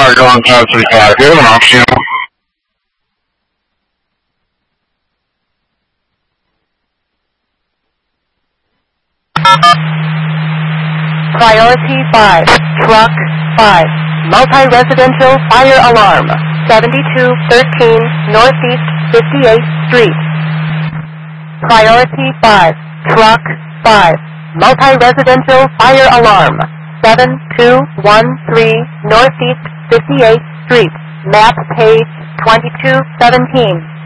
going 535. Do you have an option? Priority 5, Truck 5, multi-residential fire alarm, 7213 Northeast 58th Street. Priority 5, Truck 5, multi-residential fire alarm, 7213 Northeast 58th Street, map page 2217.